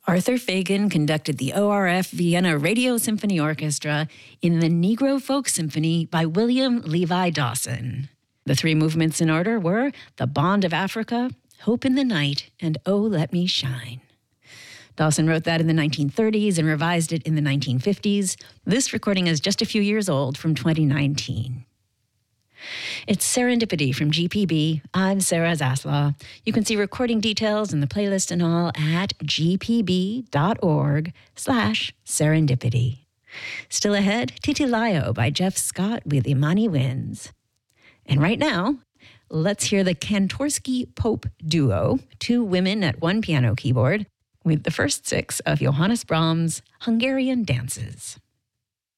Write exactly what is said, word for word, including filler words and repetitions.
Arthur Fagan conducted the O R F Vienna Radio Symphony Orchestra in the Negro Folk Symphony by William Levi Dawson. The three movements in order were The Bond of Africa, Hope in the Night, and Oh, Let Me Shine. Dawson wrote that in the nineteen thirties and revised it in the nineteen fifties. This recording is just a few years old, from twenty nineteen. It's Serendipity from G P B. I'm Sarah Zaslaw. You can see recording details and the playlist and all at gpb.org slash serendipity. Still ahead, Titilayo by Jeff Scott with Imani Winds. And right now, let's hear the Kantorsky-Pope duo, two women at one piano keyboard, with the first six of Johannes Brahms' Hungarian dances.